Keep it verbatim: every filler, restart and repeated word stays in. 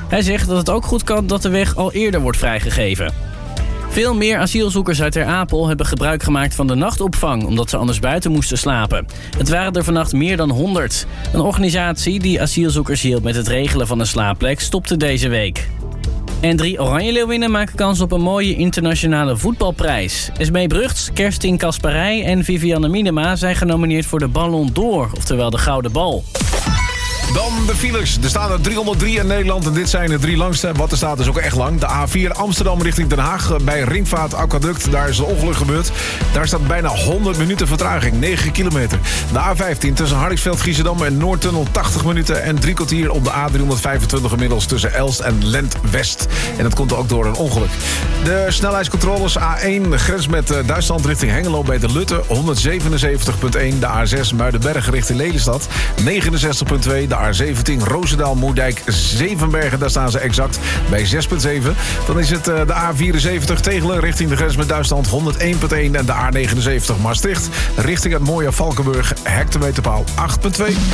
Hij zegt dat het ook goed kan dat de weg al eerder wordt vrijgegeven. Veel meer asielzoekers uit Ter Apel hebben gebruik gemaakt van de nachtopvang, omdat ze anders buiten moesten slapen. Het waren er vannacht meer dan honderd. Een organisatie die asielzoekers hielp met het regelen van een slaapplek stopte deze week. En drie Oranje Leeuwinnen maken kans op een mooie internationale voetbalprijs. Esmee Brugts, Kerstin Kasparij en Vivianne Minema zijn genomineerd voor de Ballon d'Or, oftewel de Gouden Bal. Dan de files. Er staan er driehonderddrie in Nederland en dit zijn de drie langste. Wat er staat is ook echt lang. De A vier Amsterdam richting Den Haag bij Ringvaart Aquaduct. Daar is een ongeluk gebeurd. Daar staat bijna honderd minuten vertraging. negen kilometer. De A vijftien tussen Hardingsveld, Giesendam en Noordtunnel tachtig minuten. En drie kwartier op de A driehonderdvijfentwintig inmiddels tussen Elst en Lent West. En dat komt ook door een ongeluk. De snelheidscontroles A één grens met Duitsland richting Hengelo bij de Lutte. honderdzevenenzeventig komma één. De A zes Muidenberg richting Lelystad. negenenzestig komma twee. De A zeventien Roosendaal, Moerdijk, Zevenbergen. Daar staan ze exact bij zes komma zeven. Dan is het de A vierenzeventig Tegelen richting de grens met Duitsland honderdéén komma één. En de A negenenzeventig Maastricht richting het mooie Valkenburg. Hectometerpaal acht komma twee.